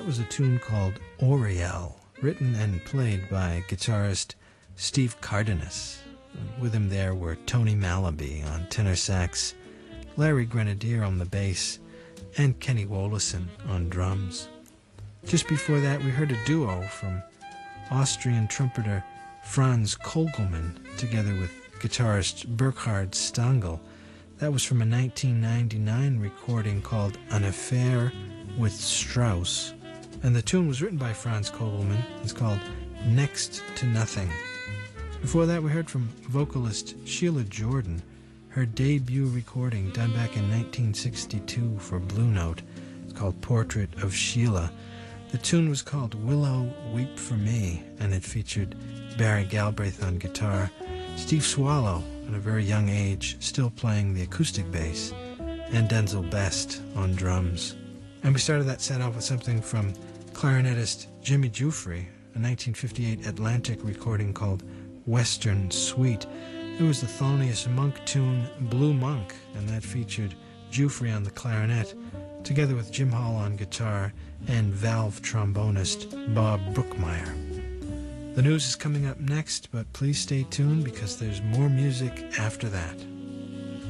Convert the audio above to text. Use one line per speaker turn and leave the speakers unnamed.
That was a tune called Oriel, written and played by guitarist Steve Cardenas. With him there were Tony Malaby on tenor sax, Larry Grenadier on the bass, and Kenny Wollesen on drums. Just before that, we heard a duo from Austrian trumpeter Franz Kogelmann together with guitarist Burkhard Stangl. That was from a 1999 recording called An Affair with Strauss. And the tune was written by Franz Kogelmann. It's called Next to Nothing. Before that, we heard from vocalist Sheila Jordan, her debut recording done back in 1962 for Blue Note. It's called Portrait of Sheila. The tune was called Willow Weep for Me, and it featured Barry Galbraith on guitar, Steve Swallow at a very young age still playing the acoustic bass, and Denzel Best on drums. And we started that set off with something from clarinetist Jimmy Giuffre, a 1958 Atlantic recording called Western Suite. It was the Thelonious Monk tune Blue Monk, and that featured Giuffre on the clarinet, together with Jim Hall on guitar and valve trombonist Bob Brookmeyer. The news is coming up next, but please stay tuned because there's more music after that.